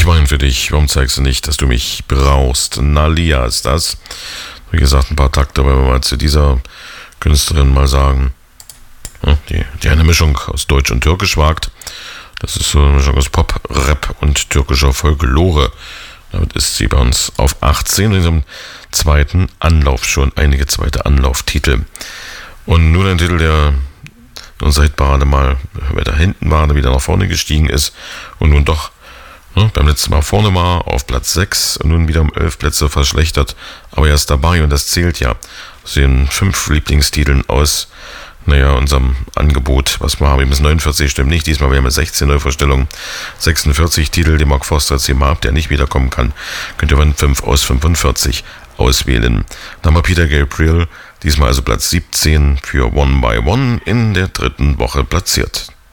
Ich weine für dich, warum zeigst du nicht, dass du mich brauchst? Nalia ist das. Wie gesagt, ein paar Takte, wenn wir mal zu dieser Künstlerin mal sagen, die eine Mischung aus Deutsch und Türkisch wagt. Das ist so eine Mischung aus Pop, Rap und türkischer Folklore. Damit ist sie bei uns auf 18 in diesem zweiten Anlauf schon, einige zweite Anlauftitel. Und nun ein Titel, der in unserer Hitparade mal weiter hinten war, der wieder nach vorne gestiegen ist und nun doch beim letzten Mal vorne war, auf Platz 6 und nun wieder um 11 Plätze verschlechtert. Aber er ist dabei und das zählt ja. Aus den 5 Lieblingstiteln aus unserem Angebot, was wir haben, bis 49 stimmt nicht, diesmal wären wir 16 Neuvorstellungen, 46 Titel, die Mark Foster jetzt hier mal ab, der nicht wiederkommen kann, könnt ihr dann 5 aus 45 auswählen. Dann haben wir Peter Gabriel, diesmal also Platz 17 für One by One in der 3. Woche platziert.